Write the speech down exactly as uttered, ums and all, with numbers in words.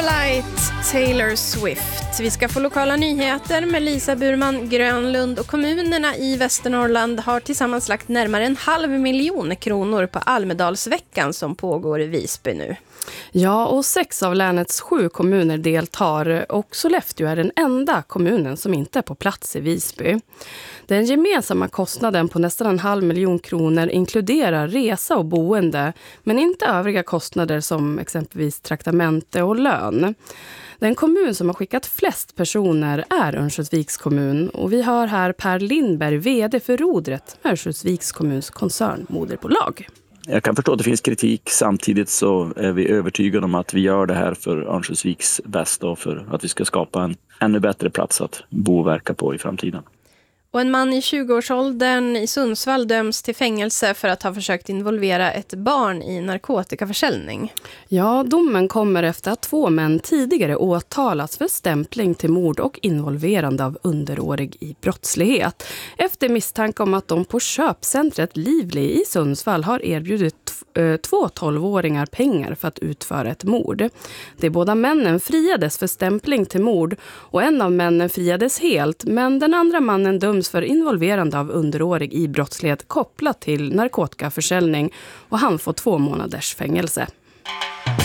Opalite, Taylor Swift. Vi ska få lokala nyheter med Lisa Burman Grönlund, och kommunerna i Västernorrland har tillsammans lagt närmare en halv miljon kronor på Almedalsveckan som pågår i Visby nu. Ja, och sex av länets sju kommuner deltar, och Sollefteå är den enda kommunen som inte är på plats i Visby. Den gemensamma kostnaden på nästan en halv miljon kronor inkluderar resa och boende, men inte övriga kostnader som exempelvis traktamente och lön. Den kommun som har skickat flest personer är Örnsköldsviks kommun, och vi har här Per Lindberg, vd för Rodret, Örnsköldsviks kommuns koncernmoderbolag. Jag kan förstå att det finns kritik, samtidigt så är vi övertygade om att vi gör det här för Örnsköldsviks bästa och för att vi ska skapa en ännu bättre plats att bo och verka på i framtiden. Och en man i tjugoårsåldern i Sundsvall döms till fängelse för att ha försökt involvera ett barn i narkotikaförsäljning. Ja, domen kommer efter att två män tidigare åtalats för stämpling till mord och involverande av underårig i brottslighet. Efter misstanke om att de på köpcentret Livli i Sundsvall har erbjudit två tolvåringar pengar för att utföra ett mord. De båda männen friades för stämpling till mord, och en av männen friades helt, men den andra mannen döms för involverande av underårig i brottslighet kopplat till narkotikaförsäljning, och han får två månaders fängelse.